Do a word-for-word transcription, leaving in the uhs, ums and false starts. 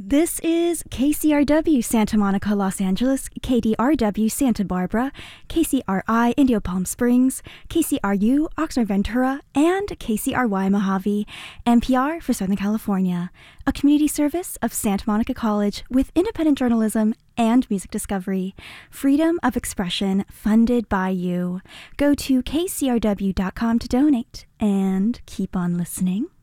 This is K C R W Santa Monica, Los Angeles, K D R W Santa Barbara, K C R I Indio Palm Springs, K C R U Oxnard Ventura, and K C R Y Mojave, N P R for Southern California, a community service of Santa Monica College with independent journalism and music discovery. Freedom of expression funded by you. Go to k c r w dot com to donate and keep on listening.